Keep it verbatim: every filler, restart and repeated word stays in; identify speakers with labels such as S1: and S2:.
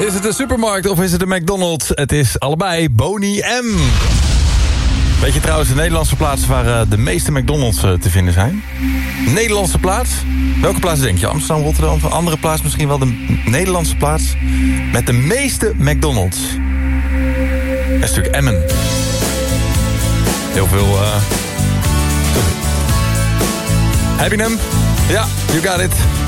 S1: Is het een supermarkt of is het een McDonald's? Het is allebei Boney M. Weet je trouwens de Nederlandse plaatsen waar uh, de meeste McDonald's uh, te vinden zijn? Nederlandse plaats? Welke plaats denk je? Amsterdam, Rotterdam? Of een andere plaats misschien wel de Nederlandse plaats? Met de meeste McDonald's. Dat is natuurlijk Emmen. Heel veel... Uh... Heb je hem? Ja, you got it.